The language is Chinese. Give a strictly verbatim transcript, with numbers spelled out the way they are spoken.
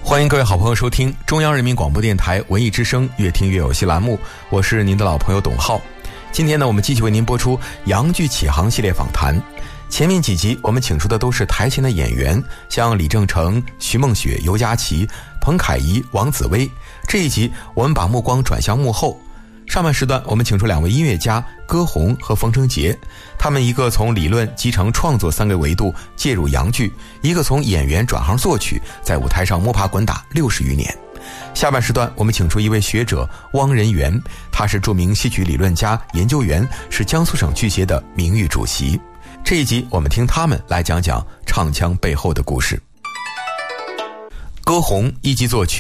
欢迎各位好朋友收听中央人民广播电台文艺之声越听越有戏栏目，我是您的老朋友董浩。今天呢，我们继续为您播出洋剧启航系列访谈。前面几集我们请出的都是台前的演员，像李正成、徐梦雪、尤佳琪、彭凯怡、王紫薇。这一集我们把目光转向幕后。上半时段我们请出两位音乐家歌红和冯成杰，他们一个从理论、集成、创作三个维度介入洋剧，一个从演员转行作曲，在舞台上摸爬滚打六十余年。下半时段我们请出一位学者汪仁元，他是著名戏曲理论家、研究员，是江苏省剧协的名誉主席。这一集我们听他们来讲讲唱腔背后的故事。歌红一级作曲